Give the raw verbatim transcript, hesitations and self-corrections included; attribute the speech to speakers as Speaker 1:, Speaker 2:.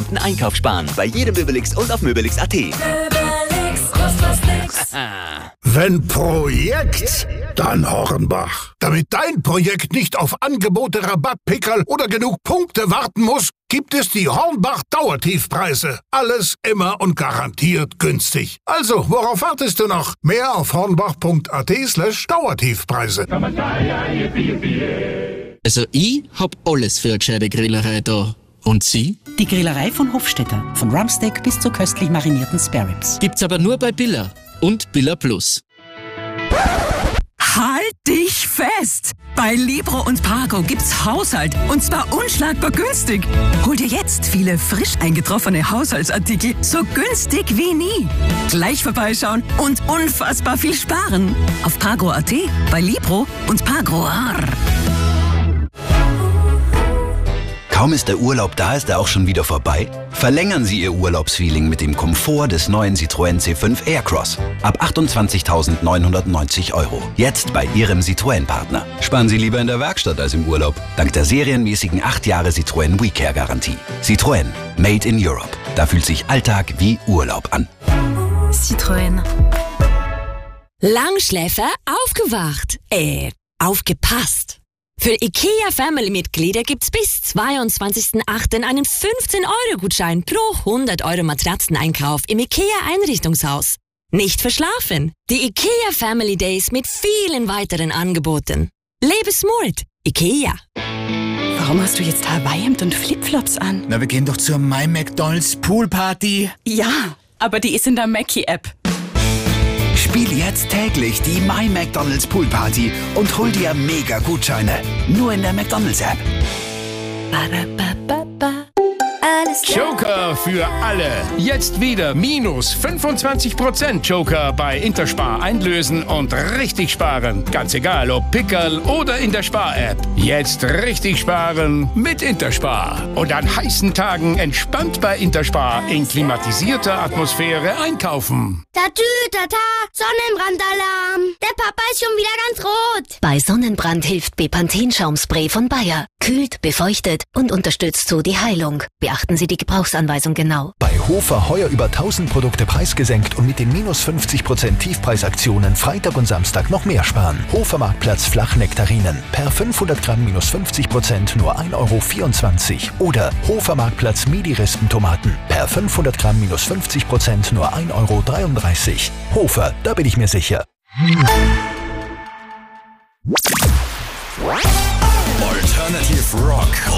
Speaker 1: Minuten Einkauf sparen. Bei jedem Möbelix und auf Möbelix Punkt at.
Speaker 2: Möbelix, kostet fast nix.
Speaker 3: Wenn Projekt, dann Hornbach. Damit dein Projekt nicht auf Angebote, Rabattpickerl oder genug Punkte warten muss, gibt es die Hornbach Dauertiefpreise. Alles immer und garantiert günstig. Also, worauf wartest du noch? Mehr auf hornbach.at slash Dauertiefpreise.
Speaker 4: Also ich hab alles für eine gescheite Grillerei da. Und Sie?
Speaker 5: Die Grillerei von Hofstetter. Von Rumpsteak bis zu köstlich marinierten Spareribs.
Speaker 4: Gibt's aber nur bei Billa und Billa Plus.
Speaker 5: Halt dich fest! Bei Libro und Pago gibt's Haushalt und zwar unschlagbar günstig. Hol dir jetzt viele frisch eingetroffene Haushaltsartikel so günstig wie nie. Gleich vorbeischauen und unfassbar viel sparen. Auf Pago Punkt at, bei Libro und Pago.
Speaker 6: Kaum ist der Urlaub da, ist er auch schon wieder vorbei? Verlängern Sie Ihr Urlaubsfeeling mit dem Komfort des neuen Citroën C fünf Aircross. Ab achtundzwanzigtausendneunhundertneunzig Euro. Jetzt bei Ihrem Citroën-Partner. Sparen Sie lieber in der Werkstatt als im Urlaub. Dank der serienmäßigen acht Jahre Citroën WeCare-Garantie. Citroën. Made in Europe. Da fühlt sich Alltag wie Urlaub an.
Speaker 7: Citroën. Langschläfer aufgewacht. Äh, aufgepasst. Für IKEA-Family-Mitglieder gibt's bis zweiundzwanzigsten achten einen fünfzehn Euro Gutschein pro hundert Euro Matratzeneinkauf im IKEA-Einrichtungshaus. Nicht verschlafen. Die IKEA Family Days mit vielen weiteren Angeboten. Lebe smart. IKEA.
Speaker 5: Warum hast du jetzt Hawaii-Hemd und Flipflops an?
Speaker 8: Na, wir gehen doch zur My McDonald's Poolparty.
Speaker 5: Ja, aber die ist in der Mackie-App.
Speaker 8: Spiel jetzt täglich die My McDonald's Poolparty und hol dir Mega-Gutscheine. Nur in der McDonald's-App.
Speaker 7: Alles klar.
Speaker 9: Joker für alle. Jetzt wieder minus fünfundzwanzig Prozent Joker bei Interspar einlösen und richtig sparen. Ganz egal, ob Pickerl oder in der Spar-App. Jetzt richtig sparen mit Interspar. Und an heißen Tagen entspannt bei Interspar in klimatisierter Atmosphäre einkaufen.
Speaker 10: Tatü, tata, Sonnenbrandalarm. Der Papa ist schon wieder ganz rot.
Speaker 7: Bei Sonnenbrand hilft Bepanthen-Schaumspray von Bayer. Kühlt, befeuchtet und unterstützt so die Heilung. Beachten Sie die Gebrauchsanweisung genau.
Speaker 11: Bei Hofer heuer über tausend Produkte preisgesenkt und mit den minus fünfzig Prozent Tiefpreisaktionen Freitag und Samstag noch mehr sparen. Hofer Marktplatz Flachnektarinen. Per fünfhundert Gramm minus fünfzig Prozent nur ein Euro vierundzwanzig. Oder Hofer Marktplatz Midi-Rispentomaten. Per fünfhundert Gramm minus fünfzig Prozent nur ein Euro dreiunddreißig. Hofer, da bin ich mir sicher.
Speaker 12: Alternative Rock.